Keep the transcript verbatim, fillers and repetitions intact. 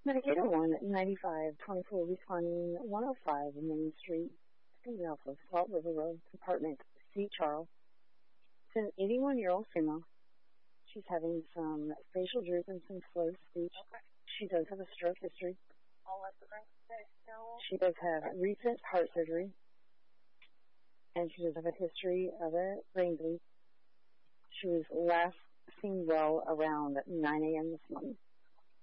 Navigator one ninety-five twenty-four responding one oh five Main Street. It's going to be off of Salt River Road, compartment C. Charles. It's an eighty-one-year-old female. She's having some facial droop and some slow speech. Okay. She does have a stroke history. I'll let the drink stay still. She does have recent heart surgery. And she does have a history of a brain bleed. She was last seen well around nine a.m. this morning.